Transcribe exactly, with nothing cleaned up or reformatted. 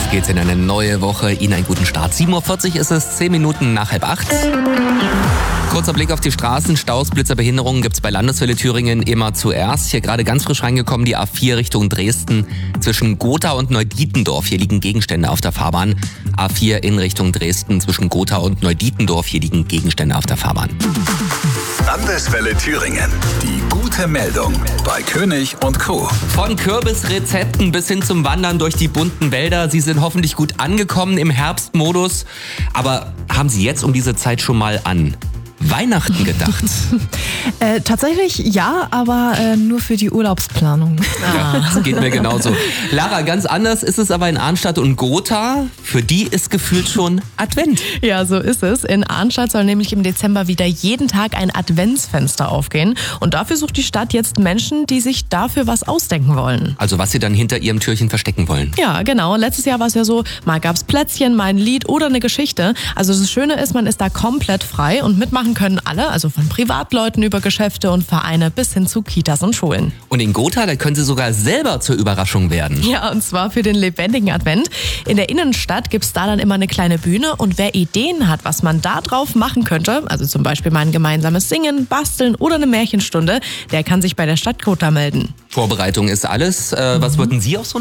Auf geht's in eine neue Woche. Ihnen einen guten Start. sieben Uhr vierzig ist es, zehn Minuten nach halb acht. Kurzer Blick auf die Straßen. Staus, Blitzer, Behinderungen gibt's bei Landeswelle Thüringen immer zuerst. Hier gerade ganz frisch reingekommen, die A vier Richtung Dresden zwischen Gotha und Neudietendorf. Hier liegen Gegenstände auf der Fahrbahn. A vier in Richtung Dresden zwischen Gotha und Neudietendorf. Hier liegen Gegenstände auf der Fahrbahn. Landeswelle Thüringen. Die gute Meldung bei König und Co. Von Kürbisrezepten bis hin zum Wandern durch die bunten Wälder. Sie sind hoffentlich gut angekommen im Herbstmodus. Aber haben Sie jetzt um diese Zeit schon mal an Weihnachten gedacht? äh, tatsächlich ja, aber äh, nur für die Urlaubsplanung. Ja, das geht mir genauso. Lara, ganz anders ist es aber in Arnstadt und Gotha. Für die ist gefühlt schon Advent. Ja, so ist es. In Arnstadt soll nämlich im Dezember wieder jeden Tag ein Adventsfenster aufgehen. Und dafür sucht die Stadt jetzt Menschen, die sich dafür was ausdenken wollen. Also was sie dann hinter ihrem Türchen verstecken wollen. Ja, genau. Letztes Jahr war es ja so, mal gab's Plätzchen, mal ein Lied oder eine Geschichte. Also das Schöne ist, man ist da komplett frei und mitmachen können alle, also von Privatleuten über Geschäfte und Vereine bis hin zu Kitas und Schulen. Und in Gotha, da können sie sogar selber zur Überraschung werden. Ja, und zwar für den lebendigen Advent. In der Innenstadt gibt's da dann immer eine kleine Bühne und wer Ideen hat, was man da drauf machen könnte, also zum Beispiel mal ein gemeinsames Singen, Basteln oder eine Märchenstunde, der kann sich bei der Stadt Gotha melden. Vorbereitung ist alles. Äh, was würden Sie auf so